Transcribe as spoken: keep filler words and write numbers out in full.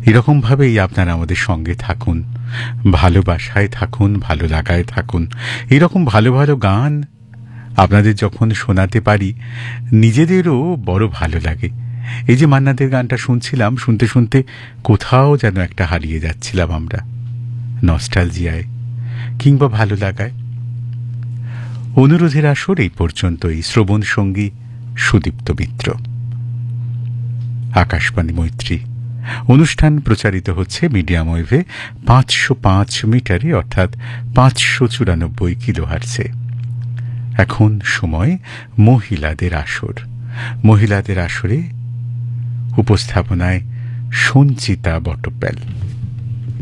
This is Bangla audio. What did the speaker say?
এরকমভাবেই আপনারা আমাদের সঙ্গে থাকুন, ভালোবাসায় থাকুন, ভালো লাগায় থাকুন। এরকম ভালো ভালো গান আপনাদের যখন শোনাতে পারি নিজেদেরও বড় ভালো লাগে। এই যে মান্নাদের গানটা শুনছিলাম, শুনতে শুনতে কোথাও যেন একটা হারিয়ে যাচ্ছিলাম আমরা, নস্টালজিয়ায় কিংবা ভালো লাগায়। অনুরোধের আসর এই পর্যন্তই। শ্রবণ সঙ্গী সুদীপ্ত মিত্র, আকাশবাণী মৈত্রী। অনুষ্ঠান প্রচারিত হচ্ছে মিডিয়াম ওয়েভে পাঁচশো পাঁচ মিটারে, অর্থাৎ পাঁচশো চুরানব্বই কিলোহার্টজে। এখন সময় মহিলাদের আসর। মহিলাদের আসরে উপস্থাপনায় সঞ্চিতা বটব্যাল।